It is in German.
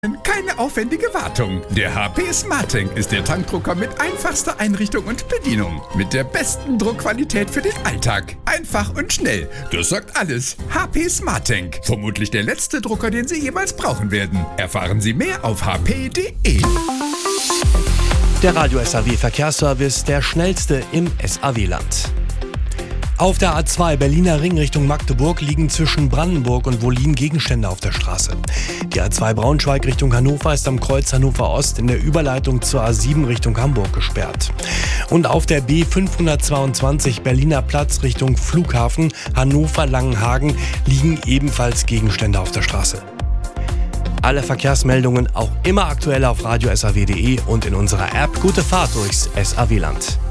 Keine aufwendige Wartung. Der HP SmartTank ist der Tankdrucker mit einfachster Einrichtung und Bedienung. Mit der besten Druckqualität für den Alltag. Einfach und schnell. Das sagt alles. HP SmartTank. Vermutlich der letzte Drucker, den Sie jemals brauchen werden. Erfahren Sie mehr auf hp.de. Der Radio SAW Verkehrsservice, der schnellste im SAW-Land. Auf der A2 Berliner Ring Richtung Magdeburg liegen zwischen Brandenburg und Wollin Gegenstände auf der Straße. Die A2 Braunschweig Richtung Hannover ist am Kreuz Hannover Ost in der Überleitung zur A7 Richtung Hamburg gesperrt. Und auf der B522 Berliner Platz Richtung Flughafen Hannover-Langenhagen liegen ebenfalls Gegenstände auf der Straße. Alle Verkehrsmeldungen auch immer aktuell auf radio-saw.de und in unserer App. Gute Fahrt durchs SAW-Land.